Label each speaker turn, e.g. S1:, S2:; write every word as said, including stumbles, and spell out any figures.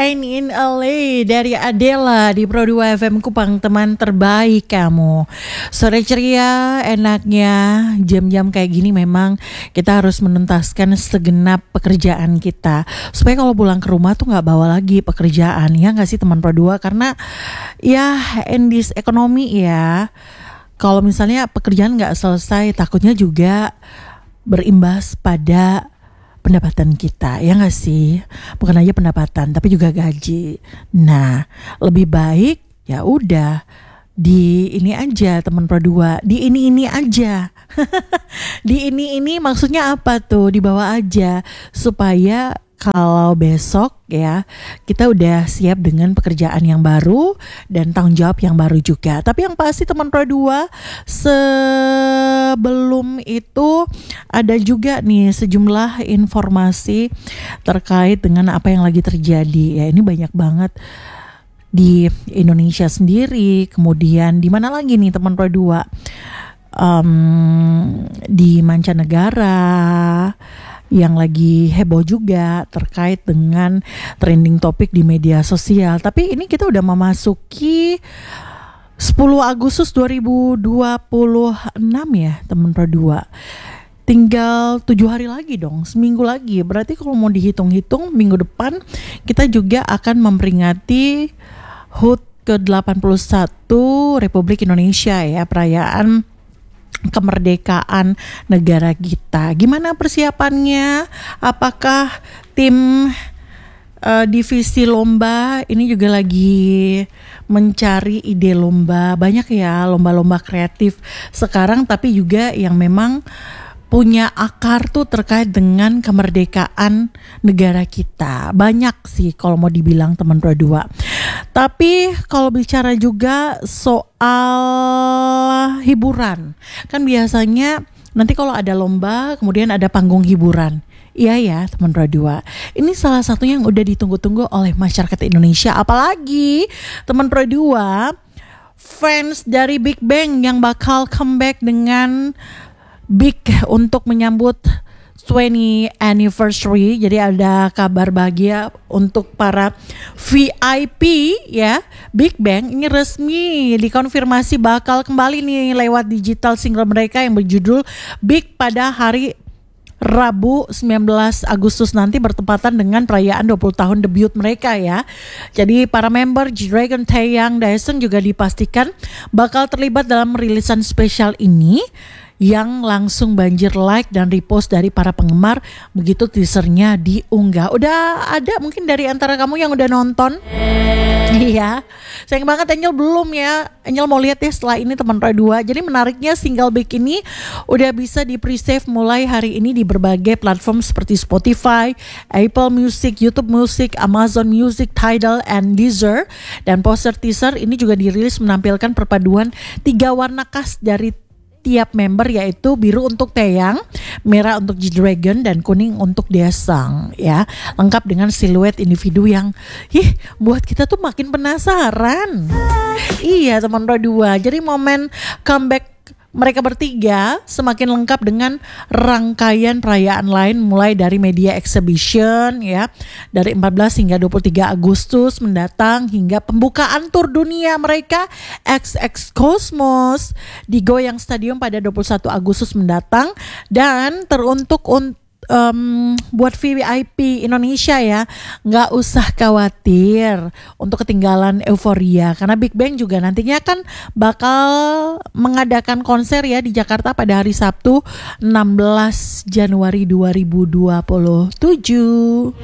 S1: And in L A dari Adela di Pro dua F M Kupang, teman terbaik kamu. Sore ceria, enaknya jam-jam kayak gini memang kita harus menuntaskan segenap pekerjaan kita supaya kalau pulang ke rumah tuh nggak bawa lagi pekerjaan, ya nggak sih teman Pro dua? Karena ya in this economy ya, kalau misalnya pekerjaan nggak selesai takutnya juga berimbas pada pendapatan kita, ya nggak sih? Bukan aja pendapatan, tapi juga gaji. Nah, lebih baik ya udah di ini aja teman Pro dua, di ini ini aja. Di ini ini maksudnya apa tuh? Dibawa aja supaya kalau besok ya kita udah siap dengan pekerjaan yang baru dan tanggung jawab yang baru juga. Tapi yang pasti teman Pro dua, sebelum itu ada juga nih sejumlah informasi terkait dengan apa yang lagi terjadi. Ya ini banyak banget di Indonesia sendiri, kemudian di mana lagi nih teman Pro dua, um, di mancanegara yang lagi heboh juga terkait dengan trending topik di media sosial. Tapi ini kita udah memasuki sepuluh Agustus dua ribu dua puluh enam ya teman Pro dua. Tinggal tujuh hari lagi dong, seminggu lagi. Berarti kalau mau dihitung-hitung minggu depan kita juga akan memperingati H U T ke delapan puluh satu Republik Indonesia ya, perayaan kemerdekaan negara kita. Gimana persiapannya? Apakah tim uh, divisi lomba ini juga lagi mencari ide lomba? Banyak ya lomba-lomba kreatif sekarang, tapi juga yang memang punya akar tuh terkait dengan kemerdekaan negara kita. Banyak sih kalau mau dibilang teman Pro dua. Tapi kalau bicara juga soal hiburan, kan biasanya nanti kalau ada lomba kemudian ada panggung hiburan. Iya ya teman Pro dua, ini salah satunya yang udah ditunggu-tunggu oleh masyarakat Indonesia. Apalagi teman Pro dua, fans dari Big Bang yang bakal comeback dengan big untuk menyambut twentieth anniversary. Jadi ada kabar bahagia untuk para V I P ya. Big Bang ini resmi dikonfirmasi bakal kembali nih lewat digital single mereka yang berjudul Big pada hari Rabu sembilan belas Agustus nanti, bertepatan dengan perayaan dua puluh tahun debut mereka ya. Jadi para member G-Dragon, Taeyang, Daesung juga dipastikan bakal terlibat dalam rilisan spesial ini yang langsung banjir like dan repost dari para penggemar begitu teasernya diunggah. Udah ada mungkin dari antara kamu yang udah nonton? Iya. Sayang banget Angel belum ya. Angel mau lihat ya setelah ini teman Pro dua. Jadi menariknya single Big ini udah bisa di pre-save mulai hari ini di berbagai platform seperti Spotify, Apple Music, YouTube Music, Amazon Music, Tidal, and Deezer. Dan poster teaser ini juga dirilis menampilkan perpaduan tiga warna khas dari tiap member, yaitu biru untuk Taeyang, merah untuk G-Dragon, dan kuning untuk Daesung ya. Lengkap dengan siluet individu yang ih buat kita tuh makin penasaran. Iya teman Pro dua. Jadi momen comeback mereka bertiga semakin lengkap dengan rangkaian perayaan lain mulai dari media exhibition ya dari empat belas hingga dua puluh tiga Agustus mendatang, hingga pembukaan tur dunia mereka X X Cosmos di Goyang Stadium pada dua puluh satu Agustus mendatang. Dan teruntuk untuk Um, buat V I P Indonesia ya, nggak usah khawatir untuk ketinggalan euforia, karena Big Bang juga nantinya kan bakal mengadakan konser ya di Jakarta pada hari Sabtu enam belas Januari dua ribu dua puluh tujuh.